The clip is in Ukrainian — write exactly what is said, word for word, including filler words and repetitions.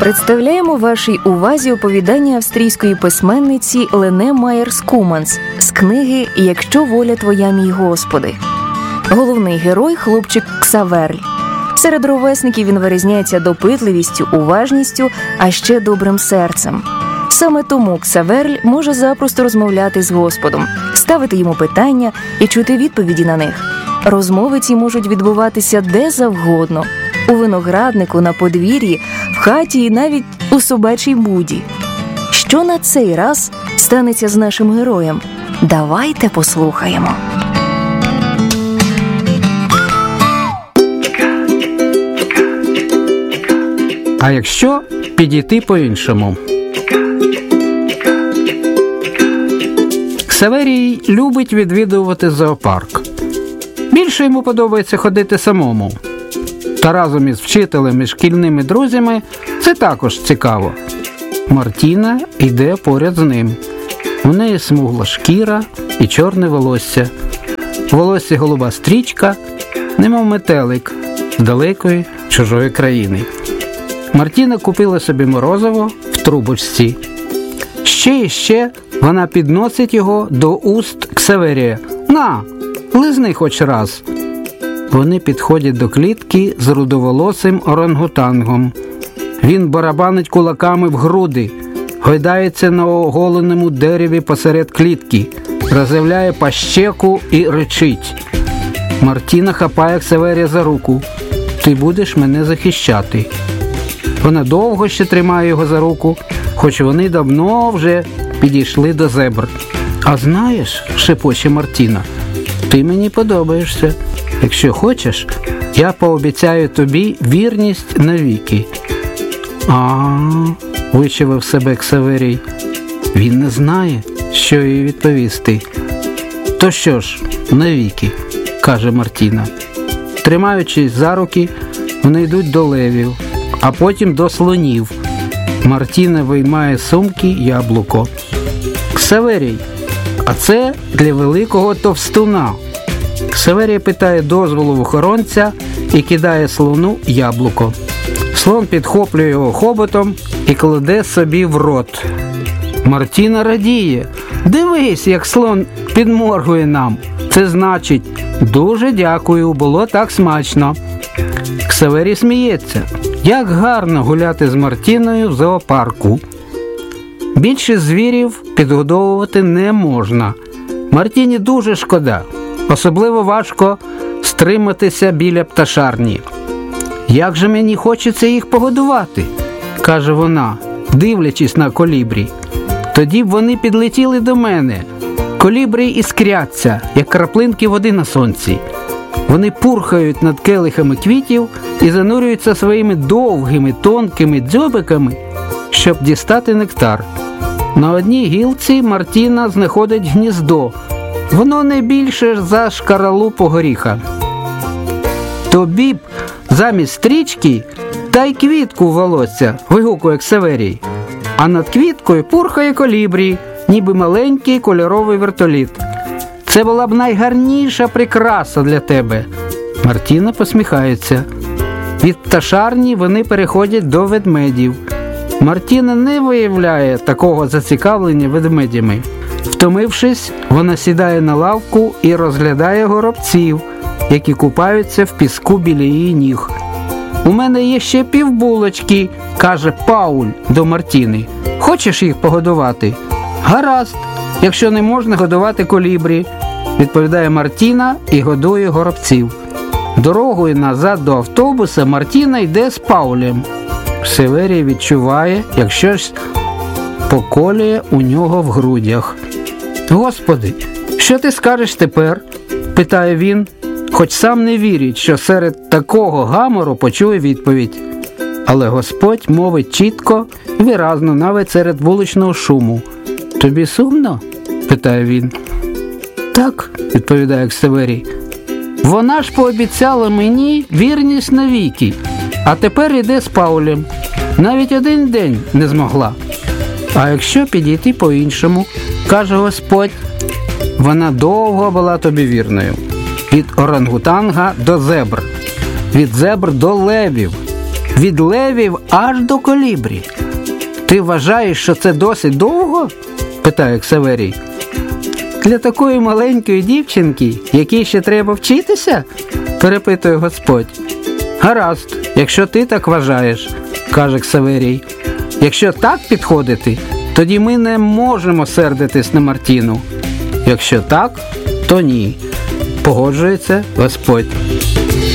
Представляємо вашій увазі оповідання австрійської письменниці Лене Майєрс-Куманс з книги «Якщо воля твоя, мій Господи». Головний герой – хлопчик Ксаверль. Серед ровесників він вирізняється допитливістю, уважністю, а ще добрим серцем. Саме тому Ксаверль може запросто розмовляти з Господом, ставити йому питання і чути відповіді на них. Розмови ці можуть відбуватися де завгодно – у винограднику, на подвір'ї, в хаті і навіть у собачій буді. Що на цей раз станеться з нашим героєм? Давайте послухаємо. А якщо підійти по-іншому? Ксаверій любить відвідувати зоопарк. Більше йому подобається ходити самому. Та разом із вчителем і шкільними друзями це також цікаво. Мартіна йде поряд з ним. У неї смугла шкіра і чорне волосся. У волоссі голуба стрічка, немов метелик з далекої чужої країни. Мартіна купила собі морозиво в трубочці. Ще і ще вона підносить його до уст Ксаверія. «На, лизни хоч раз». Вони підходять до клітки з рудоволосим орангутангом. Він барабанить кулаками в груди, гойдається на оголеному дереві посеред клітки, роззявляє пащеку і ричить. Мартіна хапає Ксаверія за руку. «Ти будеш мене захищати». Вона довго ще тримає його за руку, хоч вони давно вже підійшли до зебр. «А знаєш, – шепоче Мартіна, – ти мені подобаєшся. Якщо хочеш, я пообіцяю тобі вірність навіки». «А-а-а», – вичавив себе Ксаверій. Він не знає, що їй відповісти. «То що ж, навіки», – каже Мартіна. Тримаючись за руки, вони йдуть до левів, а потім до слонів. Мартіна виймає з сумки яблуко. «Ксаверій, а це для великого товстуна». Ксаверій питає дозволу в охоронця і кидає слону яблуко. Слон підхоплює його хоботом і кладе собі в рот. Мартіна радіє. «Дивись, як слон підморгує нам. Це значить, дуже дякую, було так смачно». Ксаверій сміється. Як гарно гуляти з Мартіною в зоопарку. Більше звірів підгодовувати не можна. Мартіні дуже шкода. Особливо важко стриматися біля пташарні. «Як же мені хочеться їх погодувати», – каже вона, дивлячись на колібрі. «Тоді б вони підлетіли до мене. Колібрі іскряться, як краплинки води на сонці. Вони пурхають над келихами квітів і занурюються своїми довгими, тонкими дзьобиками, щоб дістати нектар. На одній гілці Мартіна знаходить гніздо. Воно не більше за шкаралупу горіха. Тобі б замість стрічки та й квітку в волосся», – вигукує Ксаверій. А над квіткою пурхає колібрі, ніби маленький кольоровий вертоліт. «Це була б найгарніша прикраса для тебе». Мартіна посміхається. Від пташарні вони переходять до ведмедів. Мартіна не виявляє такого зацікавлення ведмедями. Втомившись, вона сідає на лавку і розглядає горобців, які купаються в піску біля її ніг. «У мене є ще півбулочки», – каже Пауль до Мартіни. «Хочеш їх погодувати?» «Гаразд, якщо не можна годувати колібрі», – відповідає Мартіна і годує горобців. Дорогою назад до автобуса Мартіна йде з Паулем. Ксаверій відчуває, як щось поколює у нього в грудях. «Господи, що ти скажеш тепер?» – питає він, хоч сам не вірить, що серед такого гамору почує відповідь. Але Господь мовить чітко і виразно, навіть серед вуличного шуму. «Тобі сумно?» – питає він. «Так», – відповідає Ксаверій. «Вона ж пообіцяла мені вірність навіки, а тепер іде з Паулем. Навіть один день не змогла». «А якщо підійти по-іншому?» – каже Господь. «Вона довго була тобі вірною. Від орангутанга до зебр, від зебр до левів, Від левів аж до колібрі. Ти вважаєш, що це досить довго? Питає Ксаверій. Для такої маленької дівчинки, якій ще треба вчитися? Перепитує Господь. Гаразд, якщо ти так вважаєш, каже Ксаверій. Якщо так підходити, тоді ми не можемо сердитись на Мартіну. Якщо так, то ні, погоджується Господь.